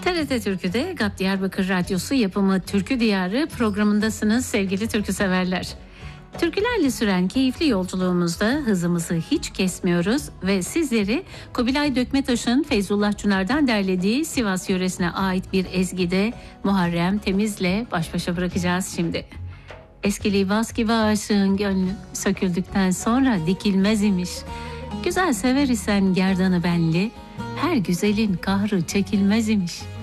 TRT Türkü'de GAP Diyarbakır Radyosu yapımı Türkü Diyarı programındasınız sevgili türkü severler. Türkülerle süren keyifli yolculuğumuzda hızımızı hiç kesmiyoruz ve sizleri Kubilay Dökmetaş'ın Feyzullah Çınar'dan derlediği Sivas yöresine ait bir ezgide Muharrem Temiz'le baş başa bırakacağız şimdi. Eskili bas gibi aşığın gönlü söküldükten sonra dikilmez imiş. Güzel sever isen gerdanı benli, her güzelin kahrı çekilmez imiş.